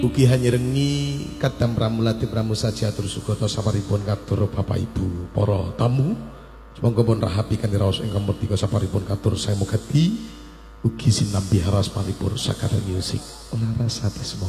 Ugi hanyerengi kadam pramulati pramusaji atur sugata saparipun katur Bapak Ibu para tamu. Monggo pun rahapi kanthi raos ingkang merdika saparipun katur saya mugati ugi sinambi haras paripur sakara musik. Laras hati semua.